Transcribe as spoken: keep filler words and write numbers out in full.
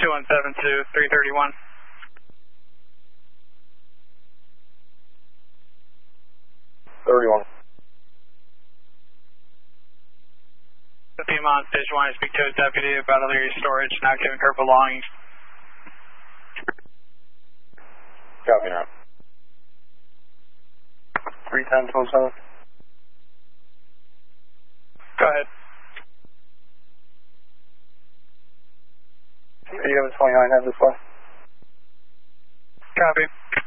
two one seven to three thirty-one. thirty-one. The Piedmont Station one, I speak to a deputy about Elyria storage, not giving her belongings. Copy now. three ten twelve seven. Go ahead. You have a twenty-nine head this way. Copy.